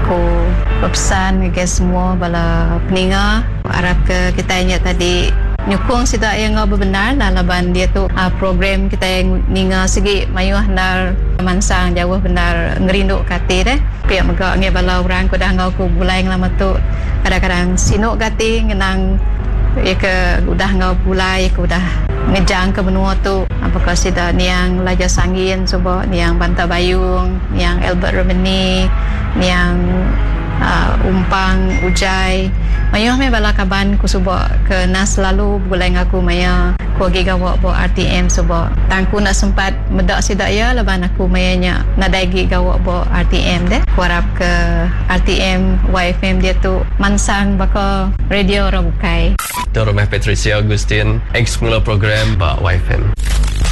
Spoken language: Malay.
aku berpesan ke semua bala peninga harap ke kita ingat tadi nyukung sida yang benar lah laban dia tu program kita yang ninga segi mayuh nar mansang jauh benar ngerindu kati deh pihak megak nge bala orang ko dah ngau ku bulai lama tu kadang-kadang sinuk kati ngenang ya ke udah ngau bulai ke udah ngejang ke benua tu apakah sida niang Laja Sangin coba niang Banta Bayung niang Albert Romani niang Umpang Ujai mayuh me bala kaban ku suba ke nas lalu bulai ngaku maya ku agi gawak bo RTM suba tangku nak sempat medak sida ya laban aku mayanya nadaigi gawak bo RTM deh ku harap ke RTM YFM dia tu mansang baka radio orang bukai Itu Rumah Patricia Agustin ex mula program ba YFM.